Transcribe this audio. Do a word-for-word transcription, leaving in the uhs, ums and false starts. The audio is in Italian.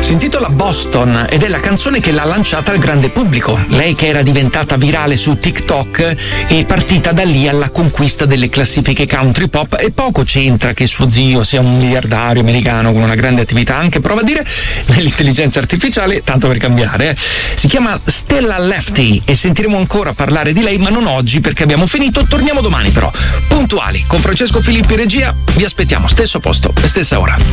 Si intitola Boston ed è la canzone che l'ha lanciata al grande pubblico. Lei che era diventata virale su TikTok è partita da lì alla conquista delle classifiche country pop e poco c'entra che suo zio sia un miliardario americano con una grande attività anche, prova a dire, nell'intelligenza artificiale, tanto per cambiare. Eh. Si chiama Stella Lefty e sentiremo ancora parlare di lei, ma non oggi perché abbiamo finito. Torniamo domani però, puntuali, con Francesco Filippi regia. Vi aspettiamo stesso posto e stessa ora.